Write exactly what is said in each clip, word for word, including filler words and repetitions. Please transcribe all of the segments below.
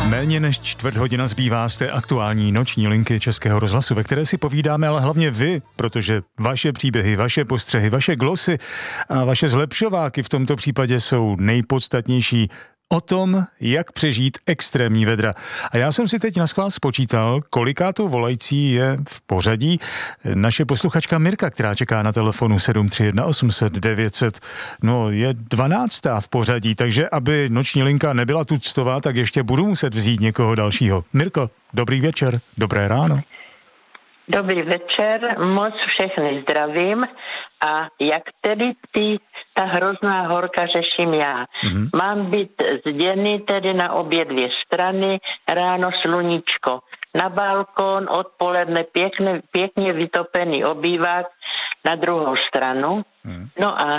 Méně než čtvrt hodina zbývá z té aktuální noční linky Českého rozhlasu, ve které si povídáme, ale hlavně vy, protože vaše příběhy, vaše postřehy, vaše glosy a vaše zlepšováky v tomto případě jsou nejpodstatnější o tom, jak přežít extrémní vedra. A já jsem si teď naschvál spočítal, kolikátou volající je v pořadí naše posluchačka Mirka, která čeká na telefonu sedm tři jedna osm set devět set. No, je dvanáctá v pořadí, takže aby noční linka nebyla tuctová, tak ještě budu muset vzít někoho dalšího. Mirko, dobrý večer, dobré ráno. Dobrý večer, moc všechny zdravím a jak tedy ty, ta hrozná horka řeším já. Mm-hmm. Mám být zděný tedy na obě dvě strany, ráno sluníčko na balkón, odpoledne pěkně, pěkně vytopený obývák na druhou stranu. Mm. No a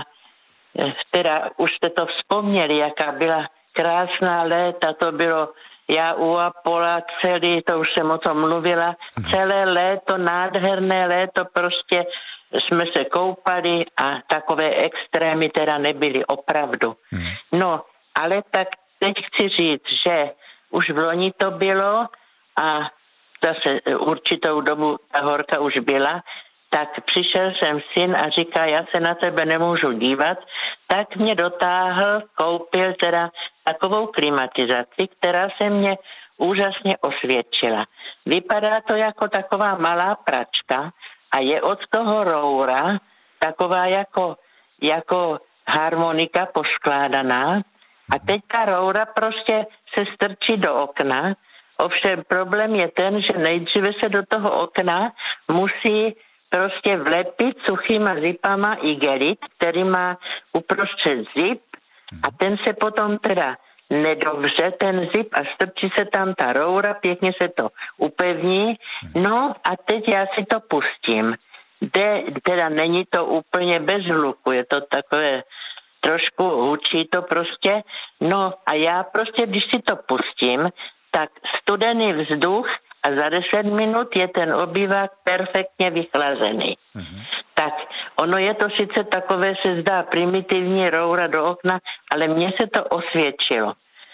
teda už jste to vzpomněli, jaká byla krásná léta, to bylo já u Apola celý, to už jsem o tom mluvila, celé léto, nádherné léto, prostě jsme se koupali a takové extrémy teda nebyly opravdu. No, ale tak teď chci říct, že už v loni to bylo a zase určitou dobu ta horka už byla, tak přišel jsem syn a říká, já se na tebe nemůžu dívat, tak mě dotáhl, koupil teda takovou klimatizaci, která se mě úžasně osvědčila. Vypadá to jako taková malá pračka a je od toho roura taková jako, jako harmonika poskládaná a teď ta roura prostě se strčí do okna. Ovšem problém je ten, že nejdříve se do toho okna musí prostě vlepit suchýma zipama igelit, který má uprostřed zip a ten se potom teda nedobře, ten zip a strčí se tam ta roura, pěkně se to upevní. No a teď já si to pustím. De, teda není to úplně bez hluku, je to takové trošku hučí to prostě. No a já prostě, když si to pustím, tak studený vzduch a za deset minut je ten obývák perfektně vychlazený. Uh-huh. Tak ono je to sice takové, se zdá primitivní roura do okna, ale mně se to osvědčilo.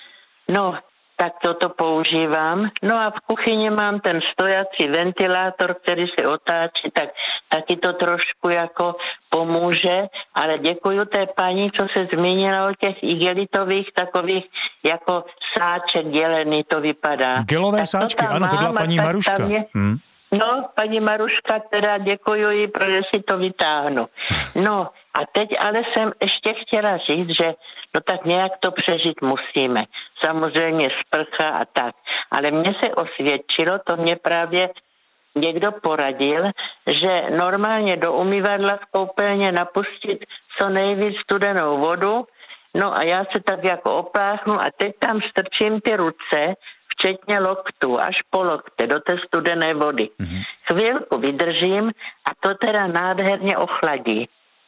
No, tak toto používám. No a v kuchyni mám ten stojací ventilátor, který se otáčí, tak taky to trošku jako pomůže, ale děkuju té paní, co se zmínila o těch igelitových takových jako sáček dělený, to vypadá. Gelové tak sáčky, to ano, to byla paní Maruška. Je, hmm. No, paní Maruška, teda děkuju jí, protože si to vytáhnu. No, a teď ale jsem ještě chtěla říct, že no tak nějak to přežít musíme. Samozřejmě sprcha a tak. Ale mně se osvědčilo, to mě právě někdo poradil, že normálně do umyvadla v koupelně napustit co nejvíc studenou vodu, no a já se tak jako opláchnu a teď tam strčím ty ruce, včetně loktu, až po lokte, do té studené vody. Mm-hmm. Chvilku vydržím a to teda nádherně ochladí.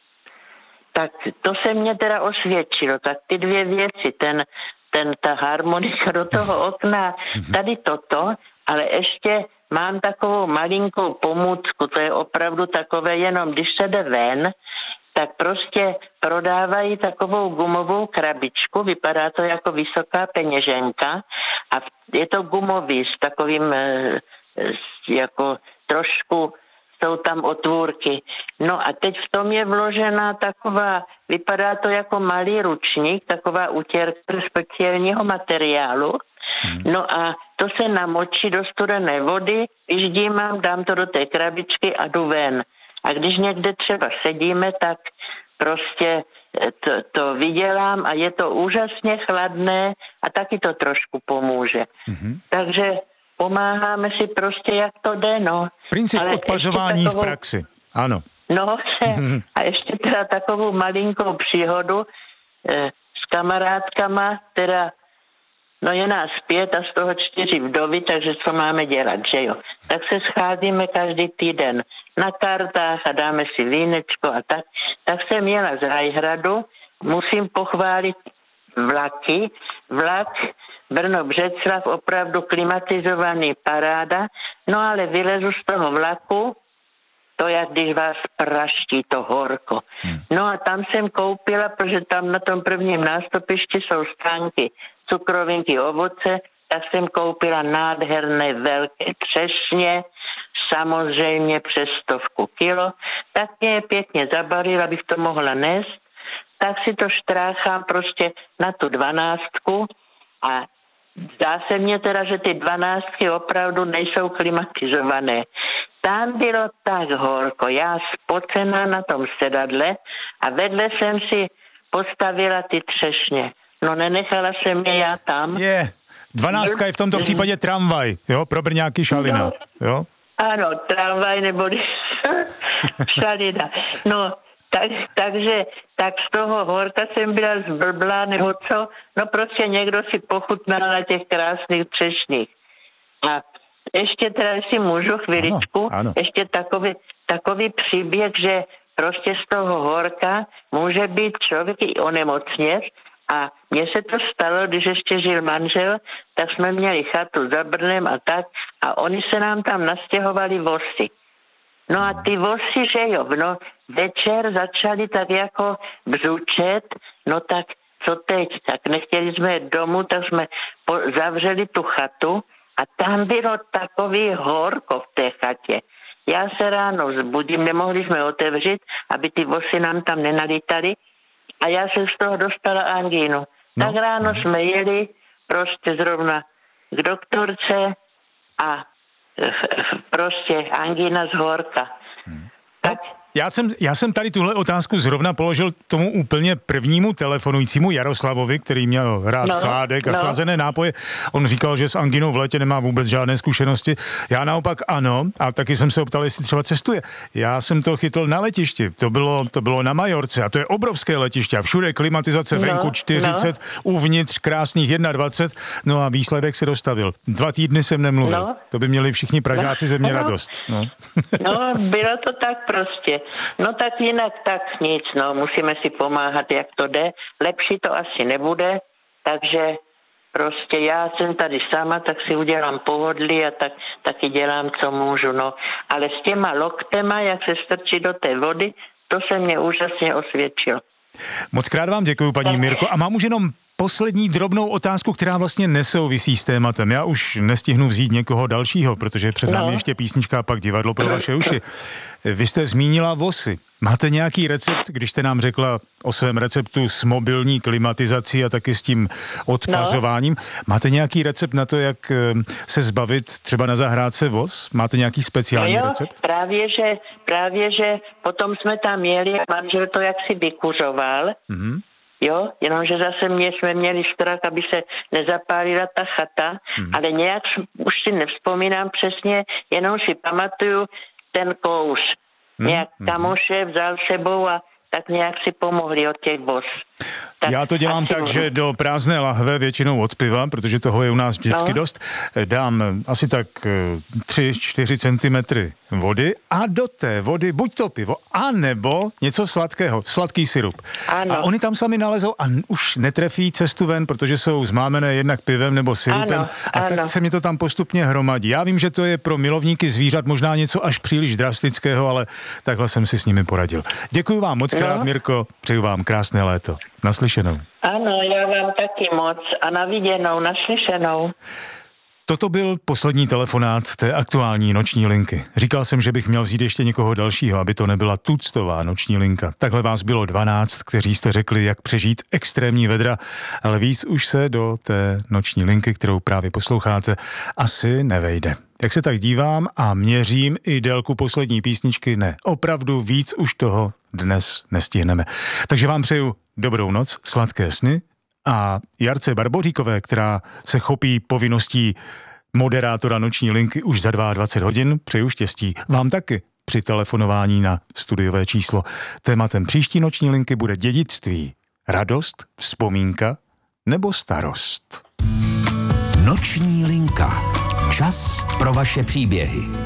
Tak to se mě teda osvědčilo. Tak ty dvě věci, ten, ten ta harmonika do toho okna, tady toto, ale ještě mám takovou malinkou pomůcku, to je opravdu takové, jenom když se jde ven, tak prostě prodávají takovou gumovou krabičku, vypadá to jako vysoká peněženka a je to gumový s takovým jako trošku, jsou tam otvůrky. No a teď v tom je vložená taková, vypadá to jako malý ručník, taková utěrka speciálního materiálu. No a to se namočí do studené vody, vyždímám, dám to do té krabičky a jdu ven. A když někde třeba sedíme, tak prostě to, to vydělám a je to úžasně chladné a taky to trošku pomůže. Mm-hmm. Takže pomáháme si prostě, jak to jde, no. Princip ale odpařování takovou, v praxi, ano. No a ještě teda takovou malinkou příhodu eh, s kamarádkama, teda no je nás pět a z toho čtyři vdovy, takže co máme dělat, že jo. Tak se scházíme každý týden na kartách a dáme si vínečko a tak. Tak jsem jela z Rajhradu, musím pochválit vlaky. Vlak Brno-Břeclav, opravdu klimatizovaný, paráda. No ale vylezu z toho vlaku, to jak když vás praští to horko. No a tam jsem koupila, protože tam na tom prvním nástupišti jsou stánky cukrovinky, ovoce, tak jsem koupila nádherné velké třešně, samozřejmě přes stovku kilo, tak mě je pěkně zabalil, abych to mohla nést, tak si to štráchám prostě na tu dvanáctku a zdá se mně teda, že ty dvanáctky opravdu nejsou klimatizované. Tam bylo tak horko, já spocená na tom sedadle a vedle jsem si postavila ty třešně. No nenechala jsem je já tam. Je, dvanáctka je v tomto případě tramvaj, jo, pro Brňáky Šalina, no, jo? Ano, tramvaj nebo Šalina. No, tak, takže tak z toho horka jsem byla zblblá, nebo co? No prostě někdo si pochutnal na těch krásných třešních. A ještě teda, jestli můžu chviličku, ano, ano. ještě takový, takový příběh, že prostě z toho horka může být člověk i onemocnět. A mně se to stalo, když ještě žil manžel, tak jsme měli chatu za Brnem a tak a oni se nám tam nastěhovali vosy. No a ty vosy, že jo, no večer začali tak jako bzučet, no tak co teď, tak nechtěli jsme domů, tak jsme po, zavřeli tu chatu a tam bylo takový horko v té chatě. Já se ráno vzbudím, nemohli jsme otevřít, aby ty vosy nám tam nenalítaly a já jsem z toho dostala angínu. No. Tak ráno jsme jeli prostě zrovna k doktorce a prostě angína z horka. Hmm. Tak já jsem, já jsem tady tuhle otázku zrovna položil tomu úplně prvnímu telefonujícímu Jaroslavovi, který měl rád no, chládek a no. chlazené nápoje. On říkal, že s anginou v létě nemá vůbec žádné zkušenosti. Já naopak ano, a taky jsem se optal, jestli třeba cestuje. Já jsem to chytl na letišti. To bylo, to bylo na Majorce a to je obrovské letiště a všude klimatizace venku no, čtyřicet, no. uvnitř krásných dvacet jedna. No a výsledek se dostavil. Dva týdny jsem nemluvil. No. To by měli všichni Pražáci ze mě no. radost. No. no, bylo to tak prostě. No tak jinak tak nic, no, musíme si pomáhat, jak to jde. Lepší to asi nebude, takže prostě já jsem tady sama, tak si udělám pohodlí a tak, taky dělám, co můžu, no. Ale s těma loktema, jak se strčí do té vody, to se mě úžasně osvědčilo. Moc krát vám děkuju, paní tak. Mirko. A mám už jenom poslední drobnou otázku, která vlastně nesouvisí s tématem. Já už nestihnu vzít někoho dalšího, protože před námi no. ještě písnička a pak divadlo pro vaše uši. Vy jste zmínila vosy. Máte nějaký recept, když jste nám řekla o svém receptu s mobilní klimatizací a taky s tím odpařováním? No. Máte nějaký recept na to, jak se zbavit třeba na zahrádce vos? Máte nějaký speciální no jo, recept? Právě že, právě, že potom jsme tam jeli a manžel to jaksi vykuřoval. Mhm. Jo, jenomže zase mě jsme měli strach, aby se nezapálila ta chata, hmm. ale nějak už si nevzpomínám přesně, jenom si pamatuju ten kouř. Hmm. Nějak kamoše vzal sebou a tak nějak si pomohli od těch vos. Tak já to dělám tak, můžu. že do prázdné lahve většinou od piva, protože toho je u nás vždycky no. dost, dám asi tak tři čtyři centimetry vody a do té vody buď to pivo, anebo něco sladkého, sladký sirup. Ano. A oni tam sami nalezou a už netrefí cestu ven, protože jsou zmámené jednak pivem nebo sirupem ano. a ano. tak se mi to tam postupně hromadí. Já vím, že to je pro milovníky zvířat možná něco až příliš drastického, ale takhle jsem si s nimi poradil. Děkuji vám moc krát, no. Mirko, přeju vám krásné léto. Naslyšenou. Ano, já vám taky moc a na viděnou, naslyšenou. Toto byl poslední telefonát té aktuální noční linky. Říkal jsem, že bych měl vzít ještě někoho dalšího, aby to nebyla tuctová noční linka. Takhle vás bylo dvanáct, kteří jste řekli, jak přežít extrémní vedra, ale víc už se do té noční linky, kterou právě posloucháte, asi nevejde. Jak se tak dívám a měřím i délku poslední písničky, ne, opravdu víc už toho dnes nestihneme. Takže vám přeju dobrou noc, sladké sny a Jarce Barboříkové, která se chopí povinností moderátora noční linky už za dvacet dva hodin, přeju štěstí. Vám taky při telefonování na studiové číslo. Tématem příští noční linky bude dědictví, radost, vzpomínka nebo starost. Noční linka. Čas pro vaše příběhy.